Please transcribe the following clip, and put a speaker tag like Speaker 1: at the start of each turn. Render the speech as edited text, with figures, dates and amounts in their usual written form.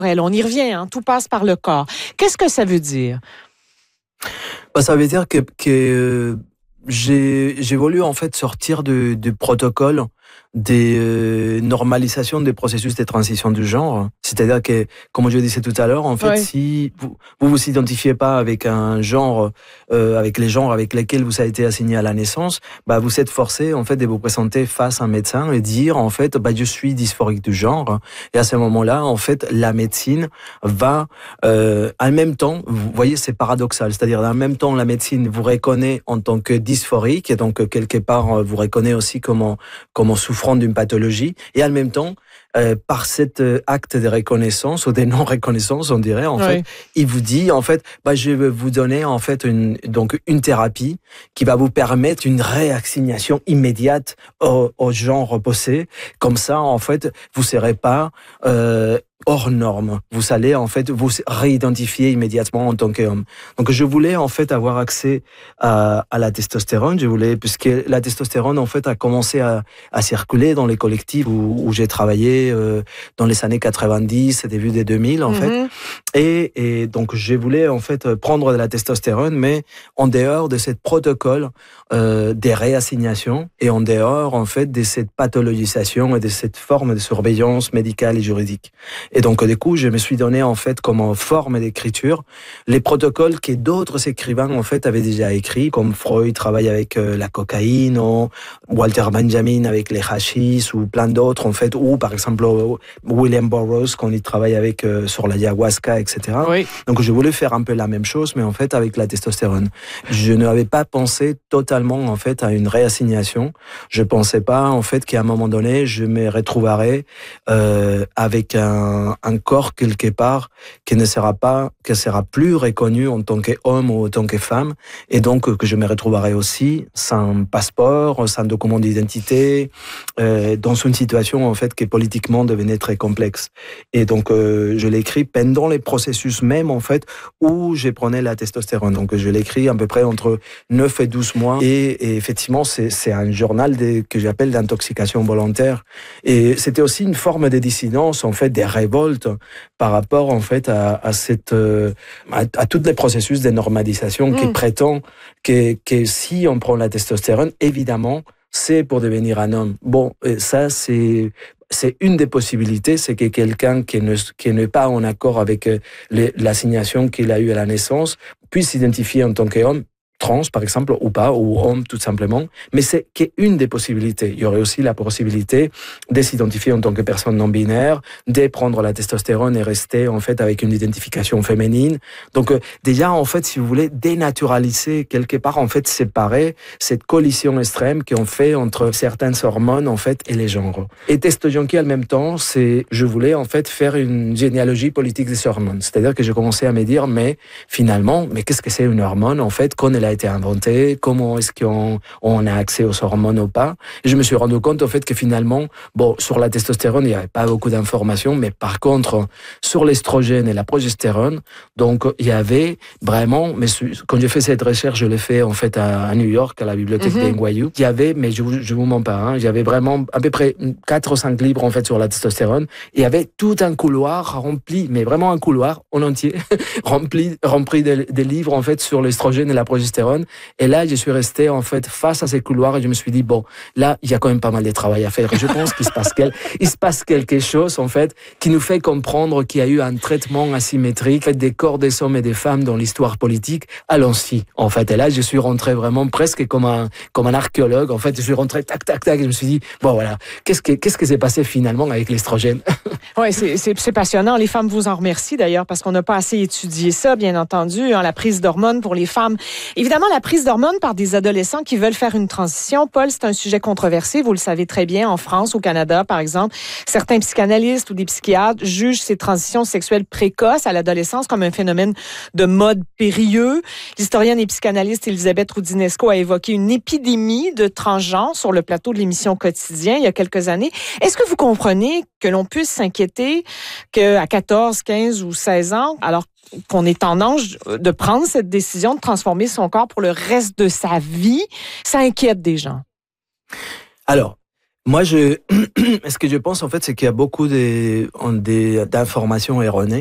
Speaker 1: On y revient, hein, tout passe par le corps. Qu'est-ce que ça veut dire?
Speaker 2: Ça veut dire que j'ai voulu en fait sortir du protocole des normalisations des processus de transition du genre. C'est-à-dire que, comme je disais tout à l'heure, en fait, si vous identifiez pas avec un genre, avec les genres avec lesquels vous avez été assigné à la naissance, vous êtes forcé, en fait, de vous présenter face à un médecin et dire, en fait, je suis dysphorique du genre. Et à ce moment-là, en fait, la médecine va, en même temps, vous voyez, c'est paradoxal. C'est-à-dire, en même temps, la médecine vous reconnaît en tant que dysphorique et donc, quelque part, vous reconnaît aussi comme souffrant d'une pathologie, et en même temps, par cet acte de reconnaissance ou de non-reconnaissance, on dirait, en fait, il vous dit, en fait, je vais vous donner, en fait, une thérapie qui va vous permettre une réassignation immédiate au genre reposé. Comme ça, en fait, vous serez pas hors norme. Vous allez, en fait, vous réidentifier immédiatement en tant qu'homme. Donc, je voulais, en fait, avoir accès à la testostérone. Puisque la testostérone, en fait, a commencé à circuler dans les collectifs où j'ai travaillé dans les années 90, début des 2000, en fait. Et donc, je voulais, en fait, prendre de la testostérone, mais en dehors de ce protocole des réassignations et en dehors, en fait, de cette pathologisation et de cette forme de surveillance médicale et juridique. Et donc, du coup, je me suis donné, en fait, comme forme d'écriture, les protocoles que d'autres écrivains, en fait, avaient déjà écrits, comme Freud travaille avec la cocaïne, ou Walter Benjamin avec les hachis, ou plein d'autres, en fait, ou, par exemple, William Burroughs, quand il travaille avec, sur l'ayahuasca, etc. Donc, je voulais faire un peu la même chose, mais en fait, avec la testostérone. Je n'avais pas pensé totalement, en fait, à une réassignation. Je pensais pas, en fait, qu'à un moment donné, je me retrouverais avec un corps quelque part qui sera plus reconnu en tant qu'homme ou en tant que femme, et donc que je me retrouverai aussi sans passeport, sans document d'identité, dans une situation en fait qui politiquement devenait très complexe. Et donc je l'écris pendant les processus même en fait où je prenais la testostérone. Donc je l'écris à peu près entre 9 et 12 mois, et effectivement c'est un journal que j'appelle d'intoxication volontaire, et c'était aussi une forme de dissidence en fait, des révoltes par rapport en fait à tous les processus de normalisation qui prétend que si on prend la testostérone, évidemment, c'est pour devenir un homme. Bon, ça c'est une des possibilités, c'est que quelqu'un qui n'est pas en accord avec l'assignation qu'il a eue à la naissance puisse s'identifier en tant qu'homme, trans par exemple, ou pas, ou homme tout simplement, mais c'est qu'une des possibilités. Il y aurait aussi la possibilité de s'identifier en tant que personne non binaire, de prendre la testostérone et rester en fait avec une identification féminine. Donc déjà en fait, si vous voulez, dénaturaliser quelque part, en fait séparer cette collision extrême qu'on fait entre certaines hormones en fait et les genres. Et Testo-Junkie en même temps, je voulais en fait faire une généalogie politique des hormones. C'est-à-dire que j'ai commencé à me dire, mais finalement, qu'est-ce que c'est une hormone en fait, quand elle a été inventée, comment est-ce qu'on a accès aux hormones ou pas. Et je me suis rendu compte au fait que finalement, sur la testostérone, il n'y avait pas beaucoup d'informations, mais par contre, sur l'estrogène et la progestérone, donc il y avait vraiment, mais quand j'ai fait cette recherche, je l'ai fait en fait à New York, à la bibliothèque d'NYU, il y avait, mais je vous mens pas, il y avait vraiment à peu près 4 ou 5 livres en fait sur la testostérone, et il y avait tout un couloir rempli, mais vraiment un couloir en entier, rempli des livres en fait sur l'estrogène et la progestérone. Et là, je suis resté en fait face à ces couloirs et je me suis dit, là, il y a quand même pas mal de travail à faire. Et je pense qu'il se passe quelque chose en fait qui nous fait comprendre qu'il y a eu un traitement asymétrique des corps des hommes et des femmes dans l'histoire politique. Allons-y, en fait. Et là, je suis rentré vraiment presque comme un archéologue. En fait, je suis rentré tac, tac, tac et je me suis dit, voilà, qu'est-ce qui s'est passé finalement avec l'estrogène?
Speaker 1: Oui, c'est passionnant. Les femmes vous en remercient d'ailleurs parce qu'on n'a pas assez étudié ça, bien entendu, la prise d'hormones pour les femmes. Évidemment, la prise d'hormones par des adolescents qui veulent faire une transition, Paul, c'est un sujet controversé, vous le savez très bien, en France, au Canada, par exemple. Certains psychanalystes ou des psychiatres jugent ces transitions sexuelles précoces à l'adolescence comme un phénomène de mode périlleux. L'historienne et psychanalyste Elisabeth Roudinesco a évoqué une épidémie de transgenres sur le plateau de l'émission Quotidien il y a quelques années. Est-ce que vous comprenez que l'on puisse s'inquiéter qu'à 14, 15 ou 16 ans, alors qu'on est en âge de prendre cette décision de transformer son corps pour le reste de sa vie, ça inquiète des gens?
Speaker 2: Alors, Moi, ce que je pense, en fait, c'est qu'il y a beaucoup d'informations erronées.